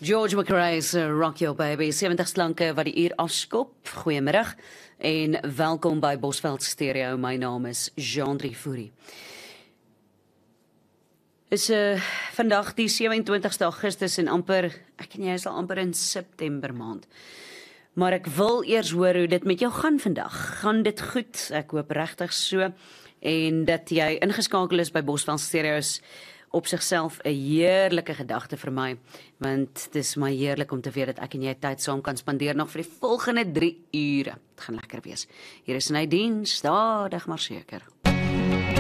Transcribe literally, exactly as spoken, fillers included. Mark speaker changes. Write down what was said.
Speaker 1: George McRae's uh, Rock Your Baby, seventig slanke wat die uur afskop. Goeiemiddag en welkom by Bosveld Stereo. My naam is Jean-Drie Fourie. Is uh, vandag die sewe-en-twintigste Augustus en amper, ek en jy is al amper in September maand. Maar ek wil eers hoor hoe dit met jou gaan vandag. Gaan dit goed? Ek hoop regtig so. En dat jy ingeskakel is by Bosveld Stereo's op sigself 'n heerlike gedagte vir my, want dit is my heerlik om te weet dat ek en jy tyd saam kan spandeer nog vir die volgende drie ure. Dit gaan lekker wees. Hier is Nadine, stadig maar seker.